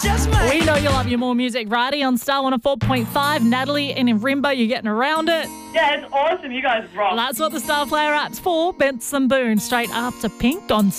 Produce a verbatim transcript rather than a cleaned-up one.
We know you love your more music, Righty, on Star one oh four point five. Natalie and Rimba, you're getting around it. Yeah, it's awesome. You guys rock. Well, that's what the Star Player app's for. Benson Boone, straight after Pink on